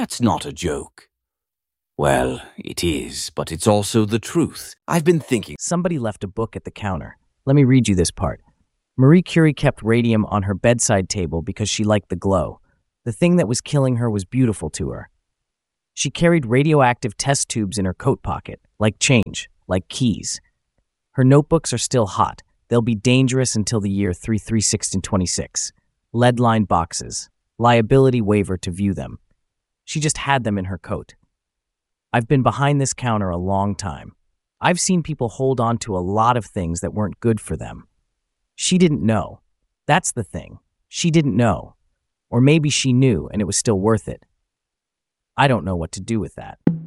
That's not a joke. Well, it is, but it's also the truth. I've been thinking. Somebody left a book at the counter. Let me read you this part. Marie Curie kept radium on her bedside table because she liked the glow. The thing that was killing her was beautiful to her. She carried radioactive test tubes in her coat pocket, like change, like keys. Her notebooks are still hot. They'll be dangerous until the year 33626. Lead-lined boxes. Liability waiver to view them. She just had them in her coat. I've been behind this counter a long time. I've seen people hold on to a lot of things that weren't good for them. She didn't know. That's the thing. She didn't know. Or maybe she knew and it was still worth it. I don't know what to do with that.